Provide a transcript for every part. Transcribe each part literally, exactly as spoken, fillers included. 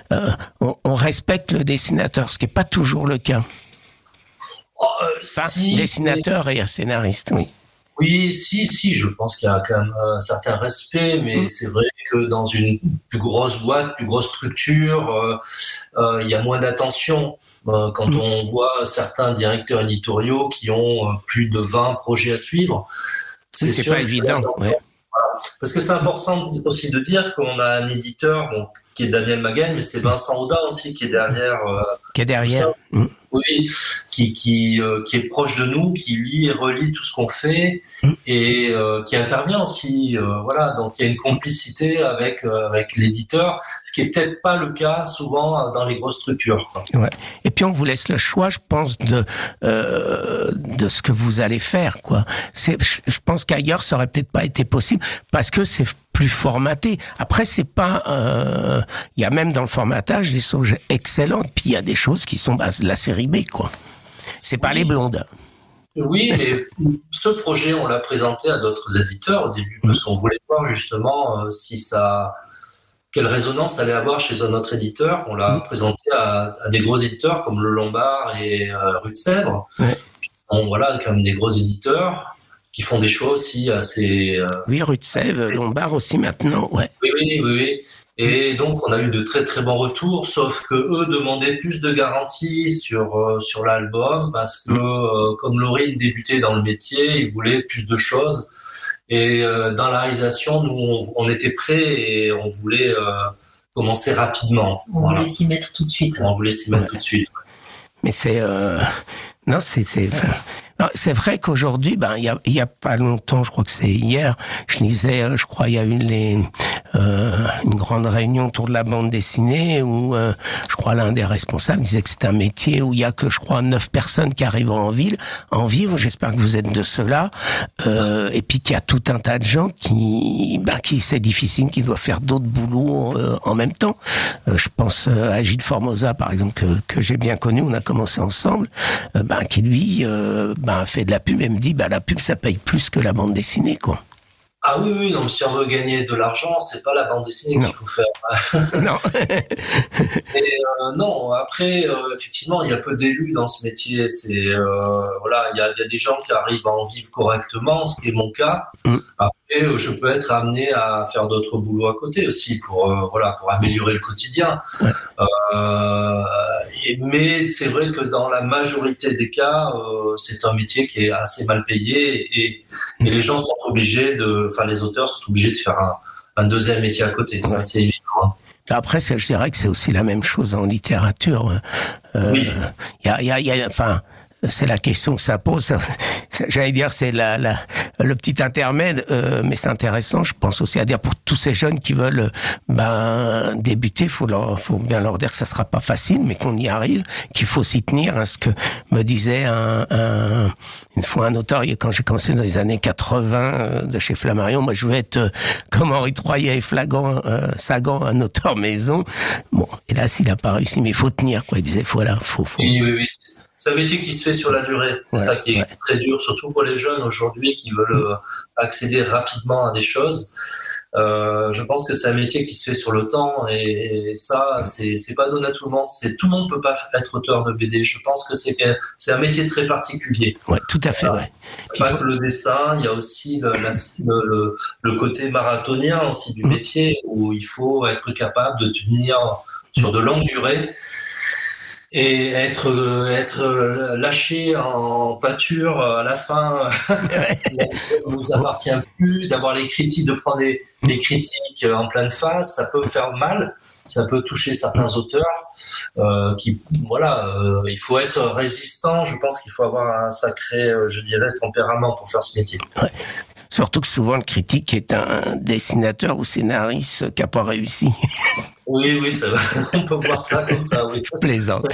euh, on, on respecte le dessinateur, ce qui n'est pas toujours le cas. Oh, euh, Enfin, si, dessinateur mais... et scénariste, oui. Oui, si, si, je pense qu'il y a quand même un certain respect, mais mmh. c'est vrai que dans une plus grosse boîte, plus grosse structure, euh, euh, il y a moins d'attention. Euh, quand mmh. on voit certains directeurs éditoriaux qui ont euh, plus de vingt projets à suivre, c'est, c'est pas évident. Ouais. Voilà. Parce que c'est important aussi de dire qu'on a un éditeur bon, qui est Daniel Magagne, mais c'est Vincent Audin aussi qui est derrière. Euh, qui est derrière. Mmh. Oui, qui qui euh, qui est proche de nous, qui lit et relit tout ce qu'on fait mmh. et euh, qui intervient aussi. Euh, voilà, donc il y a une complicité avec euh, avec l'éditeur, ce qui est peut-être pas le cas souvent dans les grosses structures. Ouais. Et puis on vous laisse le choix, je pense, de euh, de ce que vous allez faire, quoi. C'est, je pense qu'ailleurs ça aurait peut-être pas été possible parce que c'est plus formaté. Après, c'est pas... Il euh, y a même dans le formatage des choses excellentes, puis il y a des choses qui sont bah, la série B, quoi. C'est pas oui. les blondes. Oui, mais ce projet, on l'a présenté à d'autres éditeurs au début, parce qu'on voulait voir justement euh, si ça... quelle résonance ça allait avoir chez un autre éditeur. On l'a mmh. présenté à, à des gros éditeurs comme Le Lombard et euh, Rue de Sèvres. Ouais. Bon, voilà, quand même des gros éditeurs qui font des choix aussi assez... Euh, oui, Rue de Sèvres, Lombard aussi maintenant, ouais. Oui, oui, oui, oui. Et donc, on a eu de très, très bons retours, sauf que eux demandaient plus de garanties sur, euh, sur l'album, parce que, euh, comme Laurine débutait dans le métier, ils voulaient plus de choses. Et euh, dans la réalisation, nous, on, on était prêts et on voulait euh, commencer rapidement. On voilà. voulait s'y mettre tout de suite. On voulait s'y mettre ouais. tout de suite. Mais c'est... Euh... Non, c'est... c'est... Enfin... Non, c'est vrai qu'aujourd'hui, ben il y a il y a pas longtemps, je crois que c'est hier, je lisais, je crois il y a eu les euh, une grande réunion autour de la bande dessinée où euh, je crois l'un des responsables disait que c'est un métier où il y a que je crois neuf personnes qui arrivent en ville, en vivre. J'espère que vous êtes de ceux-là. Euh, et puis qu'il y a tout un tas de gens qui ben qui c'est difficile, qui doivent faire d'autres boulots euh, en même temps. Euh, je pense euh, à Gilles Formosa par exemple que que j'ai bien connu, on a commencé ensemble, euh, ben qui lui euh, ben, fait de la pub et me dit, bah, la pub, ça paye plus que la bande dessinée, quoi. Ah oui, oui, non, si on veut gagner de l'argent, c'est pas la bande dessinée non. qu'il faut faire. Non. Et, euh, non, après, euh, effectivement, il y a peu d'élus dans ce métier. C'est, euh, voilà, il y a, il y a des gens qui arrivent à en vivre correctement, ce qui est mon cas. Mm. Après, je peux être amené à faire d'autres boulots à côté aussi pour, euh, voilà, pour améliorer le quotidien. Ouais. Euh, et, mais c'est vrai que dans la majorité des cas, euh, c'est un métier qui est assez mal payé et, et les gens sont obligés de, enfin les auteurs sont obligés de faire un, un deuxième métier à côté. Ça, c'est évident. Après, c'est, je dirais que c'est aussi la même chose en littérature. Euh, oui. Il y a, il y a, il y a, enfin. C'est la question que ça pose. J'allais dire, c'est la, la, le petit intermède, euh, mais c'est intéressant. Je pense aussi à dire pour tous ces jeunes qui veulent ben débuter, faut leur, faut bien leur dire que ça sera pas facile, mais qu'on y arrive, qu'il faut s'y tenir. Hein, ce que me disait un, un, une fois un auteur quand j'ai commencé dans les années quatre-vingts euh, de chez Flammarion. Moi, je veux être euh, comme Henri Troyer et Flagan, euh, Sagan, un auteur maison. Bon, hélas, il a pas réussi, mais il faut tenir, quoi. Il disait, voilà, faut, faut. Oui, oui, oui. C'est un métier qui se fait sur la durée. C'est ouais, ça qui est ouais. très dur, surtout pour les jeunes aujourd'hui qui veulent mmh. accéder rapidement à des choses. Euh, je pense que c'est un métier qui se fait sur le temps et, et ça, c'est, c'est pas donné à tout le monde. C'est, tout le monde peut pas être auteur de B D. Je pense que c'est, c'est un métier très particulier. Ouais, tout à fait, ouais. Pas faut... que le dessin, il y a aussi le, la, le, le côté marathonien aussi du mmh. métier où il faut être capable de tenir sur de longues durées. Et être être lâché en pâture à la fin ne nous appartient plus, d'avoir les critiques, de prendre les, les critiques en pleine face, ça peut faire mal, ça peut toucher certains auteurs. Euh, qui voilà, euh, il faut être résistant. Je pense qu'il faut avoir un sacré, euh, je dirais, tempérament pour faire ce métier. Ouais. Surtout que souvent le critique est un dessinateur ou scénariste qui n'a pas réussi. Oui, oui, ça va. On peut voir ça comme ça, oui. Je plaisante.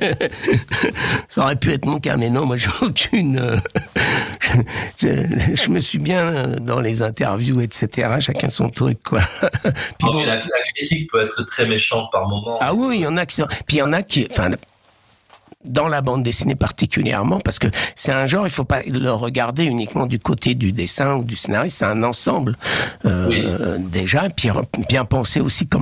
Ça aurait pu être mon cas, mais non, moi j'ai aucune... Je, je, je me suis bien dans les interviews, et cetera. Chacun son truc, quoi. Puis oh, bon... la, la critique peut être très méchante par moment. Ah oui, il y en a qui sont... Puis il y en a qui... Enfin, dans la bande dessinée particulièrement, parce que c'est un genre, il faut pas le regarder uniquement du côté du dessin ou du scénariste, c'est un ensemble euh, oui. déjà, et puis bien penser aussi comme